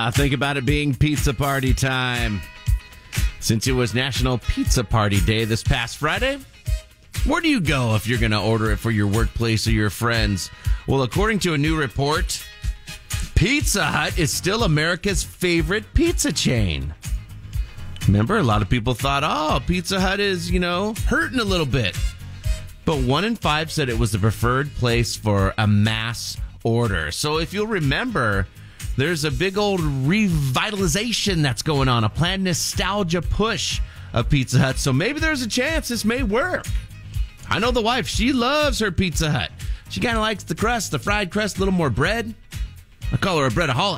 Think about it being pizza party time. Since it was National Pizza Party Day this past Friday, where do you go if you're going to order it for your workplace or your friends? Well, according to a new report, Pizza Hut is still America's favorite pizza chain. Remember, a lot of people thought, Pizza Hut is, hurting a little bit. But 1 in 5 said it was the preferred place for a mass order. So if you'll remember, there's a big old revitalization that's going on, a planned nostalgia push of Pizza Hut. So maybe there's a chance this may work. I know the wife, she loves her Pizza Hut. She kind of likes the crust, the fried crust, a little more bread. I call her a breadaholic.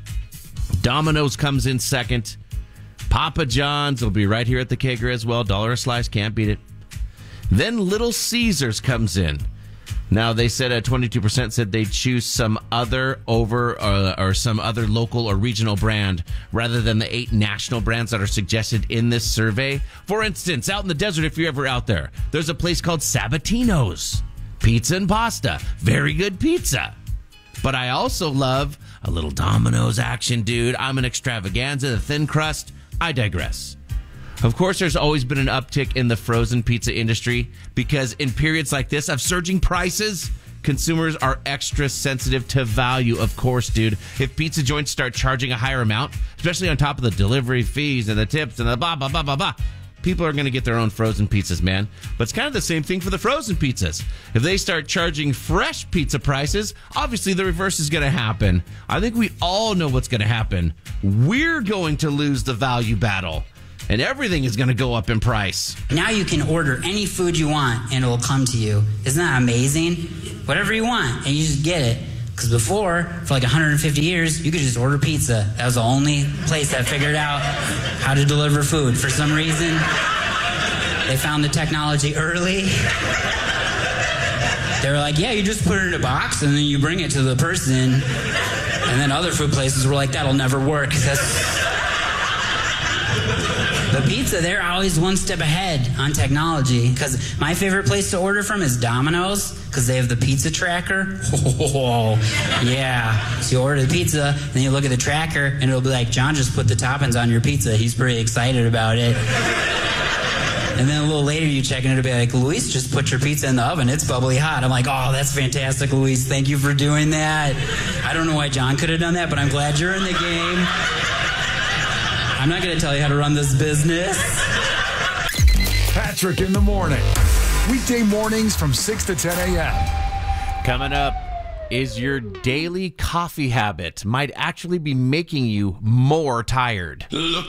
Domino's comes in second. Papa John's will be right here at the Kegger as well. $1 a slice, can't beat it. Then Little Caesars comes in. Now, they said 22% said they'd choose some other or some other local or regional brand rather than the 8 national brands that are suggested in this survey. For instance, out in the desert, if you're ever out there, there's a place called Sabatino's. Pizza and pasta. Very good pizza. But I also love a little Domino's action, dude. I'm an extravaganza, the thin crust. I digress. Of course, there's always been an uptick in the frozen pizza industry because in periods like this of surging prices, consumers are extra sensitive to value, of course, dude. If pizza joints start charging a higher amount, especially on top of the delivery fees and the tips and the blah, blah, blah, blah, blah, people are going to get their own frozen pizzas, man. But it's kind of the same thing for the frozen pizzas. If they start charging fresh pizza prices, obviously the reverse is going to happen. I think we all know what's going to happen. We're going to lose the value battle. And everything is going to go up in price. Now you can order any food you want and it will come to you. Isn't that amazing? Whatever you want and you just get it. Because before, for like 150 years, you could just order pizza. That was the only place that figured out how to deliver food. For some reason, they found the technology early. They were like, yeah, you just put it in a box and then you bring it to the person. And then other food places were like, that'll never work. The pizza, they're always one step ahead on technology. Because my favorite place to order from is Domino's, because they have the pizza tracker. Oh, yeah. So you order the pizza, and then you look at the tracker, and it'll be like, John just put the toppings on your pizza. He's pretty excited about it. And then a little later you check, and it'll be like, Luis just put your pizza in the oven. It's bubbly hot. I'm like, oh, that's fantastic, Luis. Thank you for doing that. I don't know why John could have done that, but I'm glad you're in the game. I'm not going to tell you how to run this business. Patrick in the morning. Weekday mornings from 6 to 10 a.m. Coming up, is your daily coffee habit might actually be making you more tired. Look